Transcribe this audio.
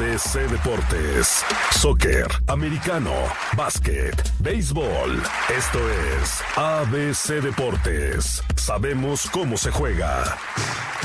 ABC Deportes. Soccer, americano, básquet, béisbol. Esto es ABC Deportes. Sabemos cómo se juega.